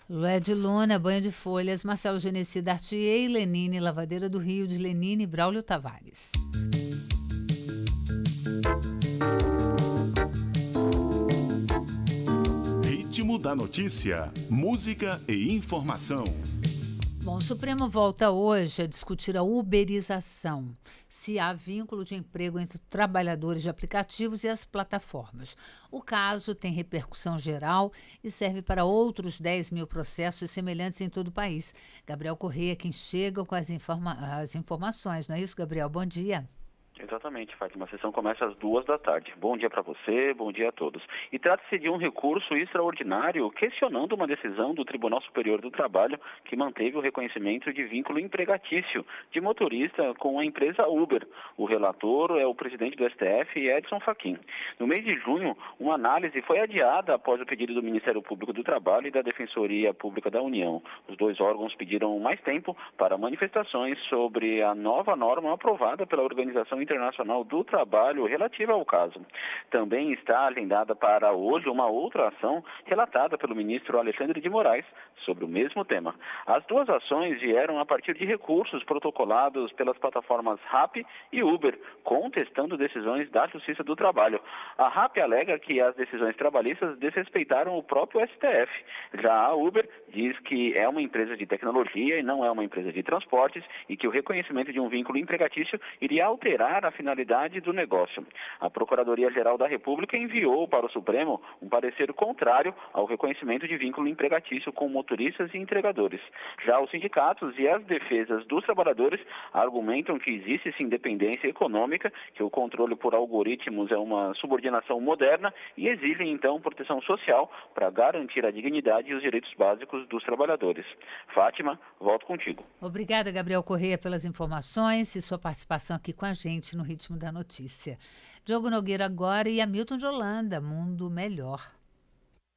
Lued Luna, Banho de Folhas, Marcelo Genesi, Dartier, Lenine, Lavadeira do Rio, de Lenine e Braulio Tavares. Ritmo da notícia, música e informação. Bom, o Supremo volta hoje a discutir a uberização, se há vínculo de emprego entre trabalhadores de aplicativos e as plataformas. O caso tem repercussão geral e serve para outros 10 mil processos semelhantes em todo o país. Gabriel Corrêa, quem chega com as informações, não é isso, Gabriel? Bom dia. Exatamente, Fátima. A sessão começa às 14h. Bom dia para você, bom dia a todos. E trata-se de um recurso extraordinário questionando uma decisão do Tribunal Superior do Trabalho que manteve o reconhecimento de vínculo empregatício de motorista com a empresa Uber. O relator é o presidente do STF, Edson Fachin. No mês de junho, uma análise foi adiada após o pedido do Ministério Público do Trabalho e da Defensoria Pública da União. Os dois órgãos pediram mais tempo para manifestações sobre a nova norma aprovada pela Organização Internacional do Trabalho relativa ao caso. Também está agendada para hoje uma outra ação relatada pelo ministro Alexandre de Moraes sobre o mesmo tema. As duas ações vieram a partir de recursos protocolados pelas plataformas Rappi e Uber, contestando decisões da Justiça do Trabalho. A Rappi alega que as decisões trabalhistas desrespeitaram o próprio STF. Já a Uber diz que é uma empresa de tecnologia e não é uma empresa de transportes e que o reconhecimento de um vínculo empregatício iria alterar a finalidade do negócio. A Procuradoria-Geral da República enviou para o Supremo um parecer contrário ao reconhecimento de vínculo empregatício com motoristas e entregadores. Já os sindicatos e as defesas dos trabalhadores argumentam que existe sim dependência econômica, que o controle por algoritmos é uma subordinação moderna e exigem então proteção social para garantir a dignidade e os direitos básicos dos trabalhadores. Fátima, volto contigo. Obrigada, Gabriel Corrêa, pelas informações e sua participação aqui com a gente no Ritmo da Notícia. Diogo Nogueira agora e Hamilton de Holanda, Mundo Melhor.